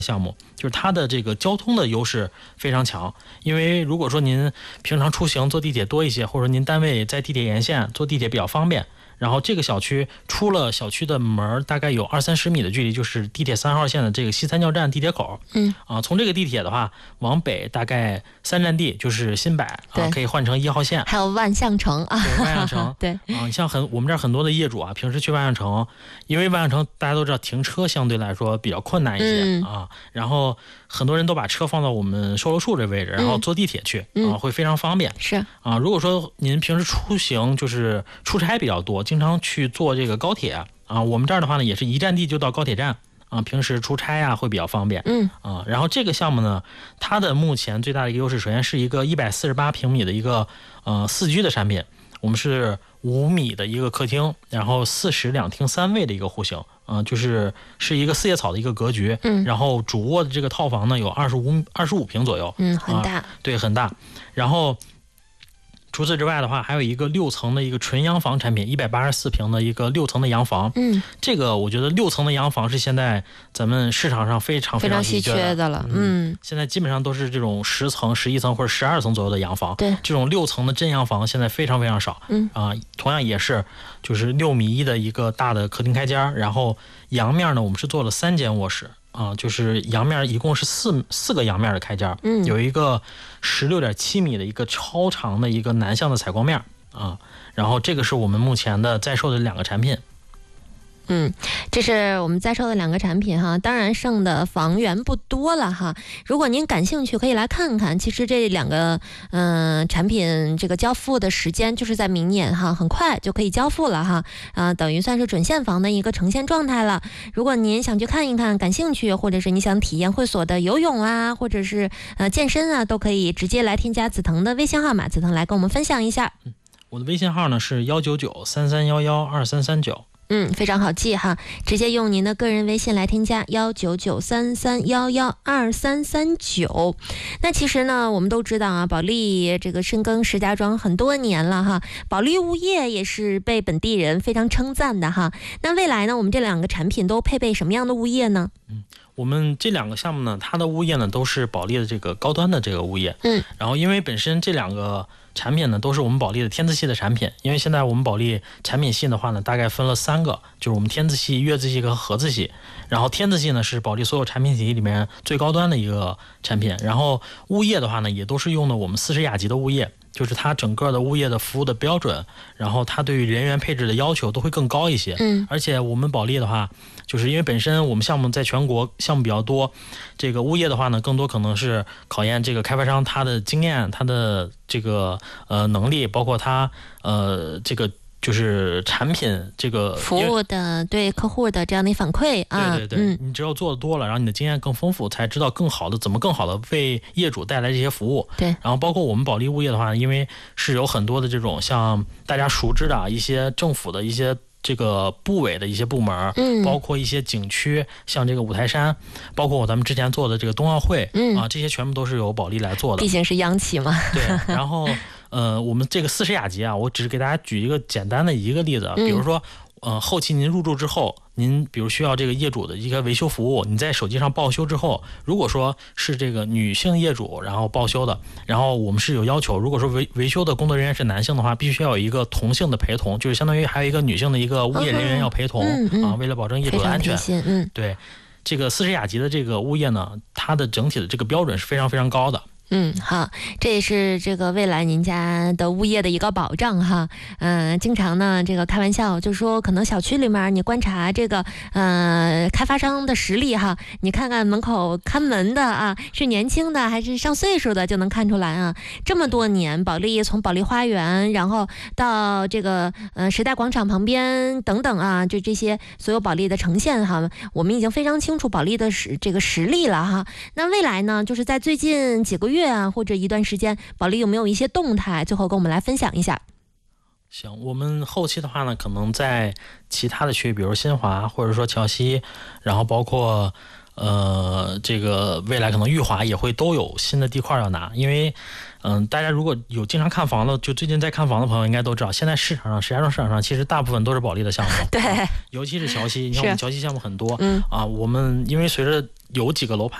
项目，就是它的这个交通的优势非常强。因为如果说您平常出行坐地铁多一些，或者您单位在地铁沿线，坐地铁比较方便，然后这个小区出了小区的门大概有20-30米的距离，就是地铁3号线的这个西三交站地铁口。从这个地铁的话往北大概3站地就是新柏可以换成1号线， 还有万象城啊， 对，万象城对你像我们这儿很多的业主啊，平时去万象城，因为万象城大家都知道停车相对来说比较困难一些然后很多人都把车放到我们售楼处这位置，然后坐地铁去会非常方便。 是如果说您平时出行就是出差比较多，经常去坐这个高铁我们这儿的话呢也是1站地就到高铁站平时出差会比较方便。然后这个项目呢，它的目前最大的一个优势，首先是一个148平米的一个4居的产品，我们是5米的一个客厅，然后4室2厅3卫的一个户型就是一个4叶草的一个格局。然后主卧的这个套房呢有25平左右， 很大， 对，很大。然后除此之外的话，还有一个6层的一个纯洋房产品，184平的一个6层的洋房。这个我觉得6层的洋房是现在咱们市场上非常稀缺的了。 现在基本上都是这种10层、11层或者12层左右的洋房。 对， 这种6层的真洋房现在非常非常少。同样也是就是6.1米的一个大的客厅开间，然后阳面呢，我们是做了3间卧室。就是阳面一共是四个阳面的开间，有一个16.7米的一个超长的一个南向的采光面然后这个是我们目前的在售的2个产品。 这是我们在售的2个产品哈，当然剩的房源不多了哈。如果您感兴趣，可以来看看。其实这2个产品这个交付的时间就是在明年哈，很快就可以交付了哈。等于算是准现房的一个呈现状态了。如果您想去看一看，感兴趣，或者是你想体验会所的游泳啊，或者是健身啊，都可以直接来添加子腾的微信号码，子腾来跟我们分享一下。 我的微信号呢是19933112339。 非常好记哈，直接用您的个人微信来添加19933112339。那其实呢，我们都知道啊，保利这个深耕石家庄很多年了哈，保利物业也是被本地人非常称赞的哈。那未来呢，我们这2个产品都配备什么样的物业呢？ 我们这2个项目呢，它的物业呢都是保利的这个高端的这个物业。然后因为本身这2个产品呢都是我们保利的天字系的产品，因为现在我们保利产品系的话呢大概分了3个，就是我们天字系、月字系和合字系。然后天字系呢是保利所有产品体系里面最高端的一个产品，然后物业的话呢也都是用的我们40雅级的物业，就是它整个的物业的服务的标准，然后它对于人员配置的要求都会更高一些。而且我们保利的话，就是因为本身我们项目在全国项目比较多，这个物业的话呢更多可能是考验这个开发商他的经验，他的这个能力，包括他这个就是产品这个服务的对客户的这样的反馈啊。 对，你只有做的多了，然后你的经验更丰富，才知道怎么更好的为业主带来这些服务。 对， 然后包括我们保利物业的话，因为是有很多的这种像大家熟知的一些政府的一些这个部委的一些部门，包括一些景区，像这个五台山，包括咱们之前做的这个冬奥会，这些全部都是由保利来做的。 毕竟是央企嘛。 对，然后我们这个40雅级我只给大家举一个简单的一个例子，比如说后期您入住之后，您比如需要这个业主的一个维修服务，你在手机上报修之后，如果说是这个女性业主然后报修的，然后我们是有要求，如果说维修的工作人员是男性的话，必须要有一个同性的陪同，就是相当于还有一个女性的一个物业人员要陪同为了保证业主的安全。对，这个40雅级的这个物业呢，它的整体的这个标准是非常非常高的。 好，这也是这个未来您家的物业的一个保障哈。经常呢这个开玩笑就说，可能小区里面你观察这个开发商的实力哈，你看看门口看门的是年轻的还是上岁数的，就能看出来啊。这么多年，保利从保利花园，然后到这个时代广场旁边等等就这些所有保利的呈现哈，我们已经非常清楚保利的这个实力了哈。那未来呢，就是在最近几个月或者一段时间，保利有没有一些动态，最后跟我们来分享一下？ 行，我们后期的话呢，可能在其他的区域，比如新华或者说桥西，然后包括这个未来可能裕华也会都有新的地块要拿，因为大家如果有经常看房的，就最近在看房的朋友应该都知道，现在市场上石家庄市场上其实大部分都是保利的项目， 对， 尤其是桥西，你看我们桥西项目很多， 我们因为随着有几个楼盘